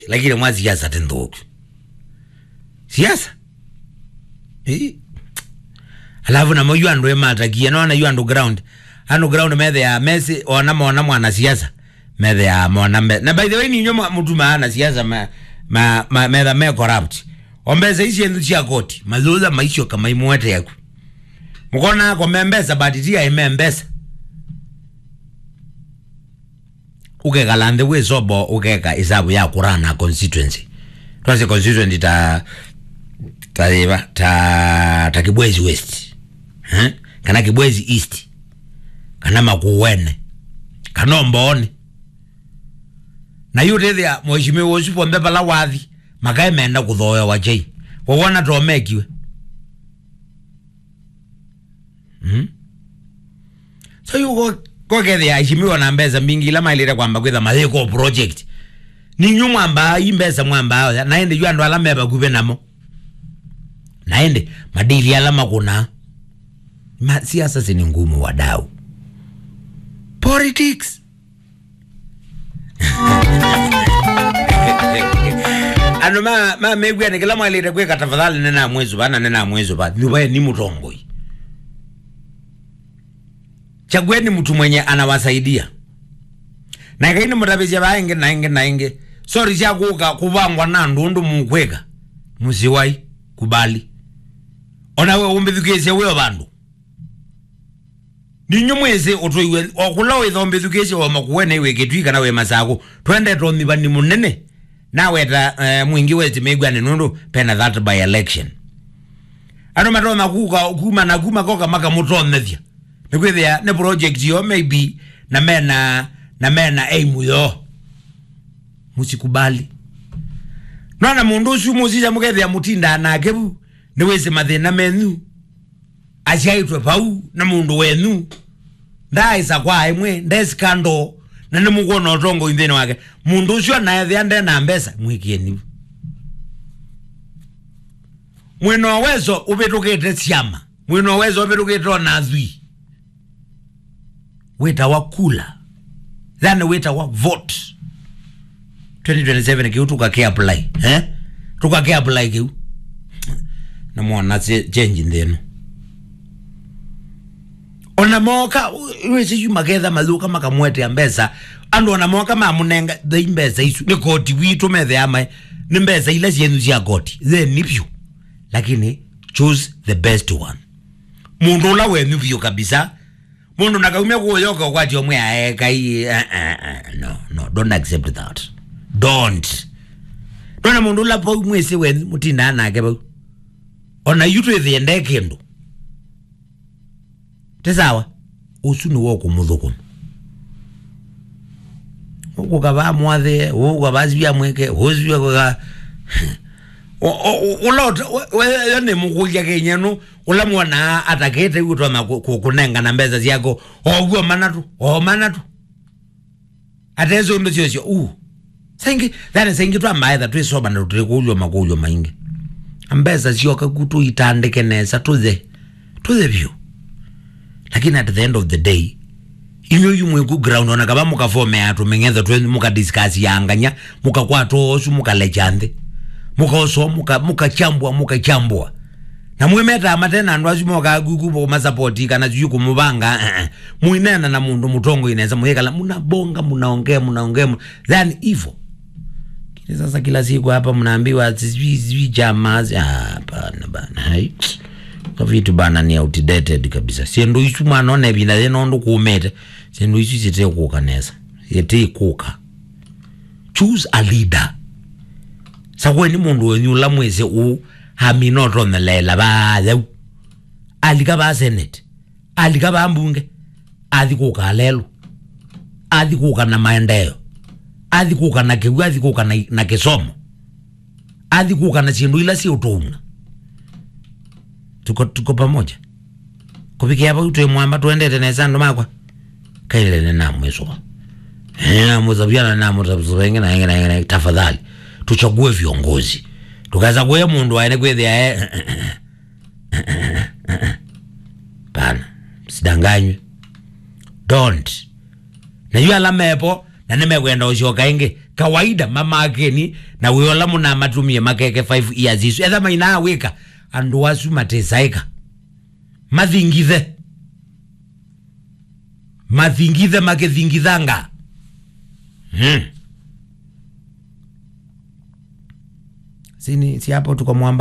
lakini mwa siasa tendo siasa alafu na moyo ando ematakia no na you underground methe ya Messi ona mwana siasa methe ya mwana na by the way ni nyoma mtu maana siasa methe me corrupt ombeza isi endu cia koti mazuza maisho kama imwete yako mukona ko membesa batitia imembesa ukeka lande we sobo ukeka isabu ya kurana constituency twase constituency ta Kibwezi West kana Kibwezi East kana Makuwene kana Mboni na yule thia mheshimiwa usipo mbebala wathi makae menda kuthoya wajei wona tomekiwe so yuko kokethia ishimiwa na mbeza mingi lama ilire kwamba kwitha mathiko project ni nyuma amba imbeza mwamba naende yu andu alameba kube namo naende madili alama kuna siasa zini ngumu wadau politics ano megwe ne kila mwalire kwe katafadhali nena mwezo ba nyubaye ni mutongoi chagweni mtu mwenye anawasaidia na kaini mutabizia baenge nainge sorry sia kuka kubangwa na ndundu mukweka musiwai kubali ona we umbithukese we bandu ninyo mwese otoiwe okulawe thombithukese wa makuwene iwe ketwika nawe masako twende tomiba ni munene nawe ta mwingi wezi megwa ni nundu pena that by election ano matoma kuka kuma koka maka mutomethia nikwithia ne project yo maybe na mena aim yo musikubali nona mundu usu muzija mukethia mutinda nakebu niwese mathina menu ashaitwe pau na mundu wenu ndaisa kwa imwe ndeskando na nemugona otongo indene wake mundu ucio na ethia ndena mbesa mwikieni mwino wezo ubetukete siama mwino wezo ubetukete na zwi weta wakula then weta wa vote 2027 kiu tukake apply tukake apply kiu na mwana change ndeno ona moka wese yu magetha mazuka makamwete ambesa ando ona moka mamunenga the mbesa isu ni koti witu methe ama ni mbesa ile yenu cia koti then nipyo lakini choose the best one mundu la wenu vyo kabisa mundu nakaumia kuyoka kwati omwe aekai no don't accept that don't mundu la po mwese wenu mutinda nake ba ona yutu ethende kendo tesawa usunu woko mudhuko ukaba mwathe ukabazibia mweke hozibia kwa ulot yane mukulya kenyano ulamwana atakete utoma kunenga na mbeza ziyako ogwo manatu atezo ndo sio sengi twa maitha twisoba na tulikulyo makulyo maingi ambeza zioka kutu itandike nesa to the view lakini at the end of the day inyo yumwe ku ground ona kaba mukafome atu mengetha twe mukadiscuss yanganya mukakwato osu mukalechande mukoso mukachambwa na mwemeta amatena ndo azimoka gugubo masapoti kana ziyuko mubanga muinena na mundu mutongo ineza muhekala munabonga munaongea then evil kile sasa kila siku hapa mnaambiwa zwi jamaa hapana bana hai kwa vitu bana ni outdated kabisa siendo isu mwana one bina yeno ndo kuumete siendo isu site kukanesa yete kuka choose a leader sakwe ni mundu wenyu la mweze u haminoto melela baadhe alika ba senate alika ba mbunge adikuka lelo adikuka na maendeleo adikuka na kiwa adikuka na kisomo adikuka na sindu ila si utuna tuko pamoja kupikia hapa utwe mwamba tuendete na sando makwa kaile na mwezo mwazabiana na mwazabenga na tafadhali tuchague viongozi tukaza kwa mundu aene kwethia pana sidanganywe don't na yu ala mepo na nemekwenda ushoka inge kawaida mama akeni na weola muna matumie makeke 5 years isu etha maina weka andu wasu matesaika mathingithe makethingithanga si hapo tuko mwamba